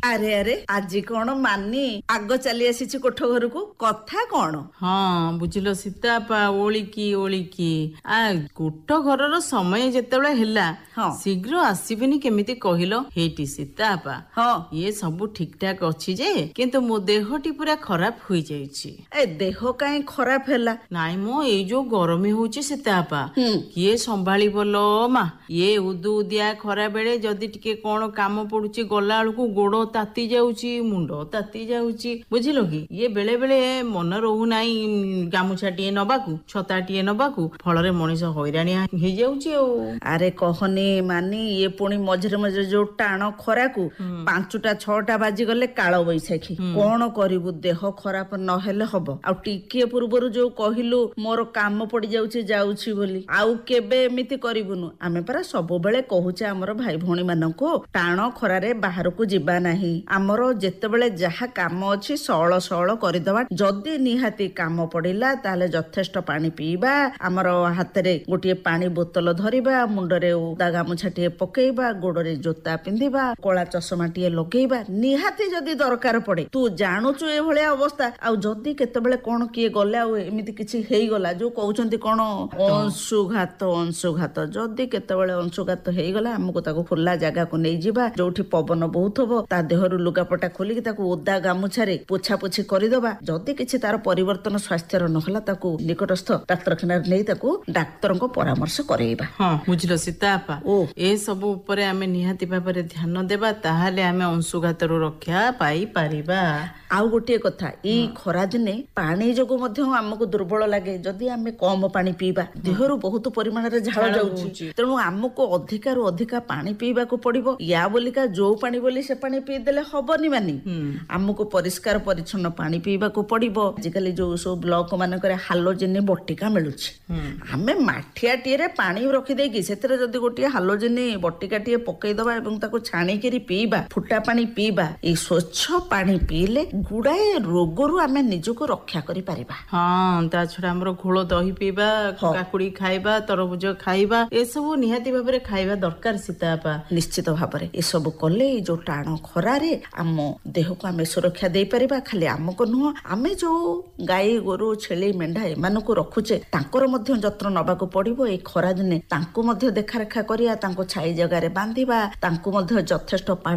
ଆରେ ଆରେ ଆଜି କଣ ମାନି ଆଗ ଚାଲି ଆସିଛି କୋଠ ଘରକୁ, କଥା କଣ? ହଁ ବୁଝିଲ ସୀତାପା, ଓଳିକି କୋଠ ଘରର ସମୟ ଯେତେବେଳେ ହେଲା ହଁ ଶୀଘ୍ର ଆସିବିନି କେମିତି କହିଲ? ହେଇଟି ସୀତାପା, ହଁ ଇଏ ସବୁ ଠିକ ଠାକ ଅଛି ଯେ, କିନ୍ତୁ ମୋ ଦେହଟି ପୁରା ଖରାପ ହୋଇଯାଇଛି। ଏ ଦେହ କାହିଁ ଖରାପ ହେଲା? ନାଇଁ ମ, ଏଇ ଯୋଉ ଗରମ ହଉଛି ସୀତାପା, ହୁଁ କିଏ ସମ୍ଭାଳିବ ଲୋ ମା? ଇଏ ଉଦୁ ଉଦିଆ ଖରା ବେଳେ ଯଦି ଟିକେ କଣ କାମ ପଡୁଛି ଗଲା ବେଳକୁ ଗୋଡ ତାତି ଯାଉଛି, ମୁଣ୍ଡ ତାତି ଯାଉଛି, ବୁଝିଲ କି? ଇଏ ବେଳେ ବେଳେ ମନ ରହୁନାହିଁ ଗାମୁଛାଟିଏ ନବାକୁ, ଛତାଟିଏ ନବାକୁ, ଫଳରେ ମଣିଷ ହଇରାଣିଆ ହେଇଯାଉଛି ଆଉ। ଆରେ କହନି ମାନି, ଇଏ ପୁଣି ମଝିରେ ମଝିରେ ଯୋଉ ଟାଣ ଖରାକୁ 5ଟା 6ଟା ବାଜିଗଲେ କାଳ ବୈଶାଖୀ। କଣ କରିବୁ, ଦେହ ଖରାପ ନହେଲେ ହବ? ଆଉ ଟିକିଏ ପୂର୍ବରୁ ଯୋଉ କହିଲୁ ମୋର କାମ ପଡିଯାଉଛି ଯାଉଛି ବୋଲି, ଆଉ କେବେ ଏମିତି କରିବୁନୁ? ଆମେ ପରା ସବୁବେଳେ କହୁଛେ ଆମର ଭାଇ ଭଉଣୀ ମାନଙ୍କୁ ଟାଣ ଖରାରେ ବାହାରକୁ ଯିବା ନାହିଁ। ଆମର ଯେତେବେଳେ ଯାହା କାମ ଅଛି ସଅଳ ସଅଳ କରିଦବା। ଯଦି ନିହାତି କାମ ପଡିଲା ତାହେଲେ ଯଥେଷ୍ଟ ପାଣି ପିଇବା, ଆମର ହାତରେ ଗୋଟିଏ ପାଣି ବୋତଲ ଧରିବା, ମୁଣ୍ଡରେ ଓଦା ଗାମୁଛାଟିଏ ପକେଇବା, ଗୋଡରେ ଜୋତା ପିନ୍ଧିବା, କଳା ଚଷମାଟିଏ ଲଗେଇବା, ନିହାତି ଯଦି ଦରକାର ପଡେ। ତୁ ଜାଣୁଛୁ ଏଭଳିଆ ଅବସ୍ଥା, ଆଉ ଯଦି କେତେବେଳେ କଣ କିଏ ଗଲେ ଆଉ ଏମିତି କିଛି ହେଇଗଲା, ଯୋଉ କହୁଛନ୍ତି କଣ ଅଂଶୁଘାତ, ଯଦି କେତେବେଳେ ଅଂଶୁଘାତ ହେଇଗଲା ଆମକୁ ତାକୁ ଖୋଲା ଜାଗାକୁ ନେଇଯିବା, ଯୋଉଠି ପବନ ବହୁଥିବ, ତା ଦେହରୁ ଲୁଗାପଟା ଖୋଲିକି ତାକୁ ଓଦା ଗାମୁଛାରେ ପୋଛା ପୋଛି କରିଦବା। ଯଦି କିଛି ତାର ପରିବର୍ତ୍ତନ ସ୍ୱାସ୍ଥ୍ୟର ନହେଲା ତାକୁ ନିକଟସ୍ଥ ଡାକ୍ତରଖାନାରେ ନେଇ ତାକୁ ଡାକ୍ତରଙ୍କ ପରାମର୍ଶ କରେଇବା। ହଁ ବୁଝିଲ ସୀତାପା, ଓ ଏ ସବୁ ଉପରେ ଆମେ ନିହାତି ଭାବରେ ଧ୍ୟାନ ଦେବା, ତାହେଲେ ଆମେ ଅଂଶୁଘାତରୁ ରକ୍ଷା ପାଇପାରିବା। ଆଉ ଗୋଟିଏ କଥା, ଏଇ ଖରା ଦିନେ ପାଣି ଯୋଗୁ ମଧ୍ୟ ଆମକୁ ଦୁର୍ବଳ ଲାଗେ। ଯଦି ଆମେ କମ ପାଣି ପିଇବା, ଦେହରୁ ବହୁତ ପରିମାଣରେ ଝାଳ ଯାଉଛି, ତେଣୁ ଆମକୁ ଅଧିକାରୁ ଅଧିକା ପାଣି ପିଇବାକୁ ପଡିବ। ୟା ବୋଲିକା ଯୋଉ ପାଣି ବୋଲି ସେ ପାଣି ପିଇଦେଲେ ହବନି ମାନି, ଆମକୁ ପରିଷ୍କାର ପରିଚ୍ଛନ୍ନ ପାଣି ପିଇବାକୁ ପଡିବ। ଆଜିକାଲି ଯୋଉ ସବୁ ବ୍ଲକ ମାନଙ୍କରେ ହାଲୋଜିନି ବଟିକା ମିଳୁଛି, ଆମେ ମାଠିଆଟିଏରେ ପାଣି ରଖିଦେଇକି ସେଥିରେ ଯଦି ଗୋଟିଏ ହାଲୋଜିନି ବଟିକାଟିଏ ପକେଇଦବା ଏବଂ ତାକୁ ଛାଣିକିରି ପିଇବା, ଫୁଟା ପାଣି ପିଇବା, ଏଇ ସ୍ୱଚ୍ଛ ପାଣି ପିଇଲେ ଗୁଡାଏ ରୋଗରୁ ଆମେ ନିଜକୁ ରକ୍ଷା କରିପାରିବା। ହଁ, ତା ଛଡା ଆମର ଘୋଳ ଦହି ପିଇବା, କାକୁଡି ଖାଇବା, ତରଭୁଜ ଖାଇବା, ଏସବୁ ନିହାତି ଭାବରେ ଖାଇବା ଦରକାର ସୀତାପା। ନିଶ୍ଚିତ ଭାବରେ ଏସବୁ କଲେ ଏଇ ଯୋଉ ଟାଣ ଖରାରେ ଆମ ଦେହକୁ ଆମେ ସୁରକ୍ଷା ଦେଇପାରିବା। ଖାଲି ଆମକୁ ନୁହଁ, ଆମେ ଯୋଉ ଗାଈ ଗୋରୁ ଛେଳି ମେଣ୍ଢା ଏମାନଙ୍କୁ ରଖୁଛେ ତାଙ୍କର ମଧ୍ୟ ଯତ୍ନ ନେବାକୁ ପଡିବ। ଏଇ ଖରା ଦିନେ ତାଙ୍କୁ ମଧ୍ୟ ଦେଖାରେଖା କରିବା, ତାଙ୍କୁ ଛାଇ ଜାଗାରେ ବାନ୍ଧିବା, ତାଙ୍କୁ ମଧ୍ୟ ଯଥେଷ୍ଟ ପାଣି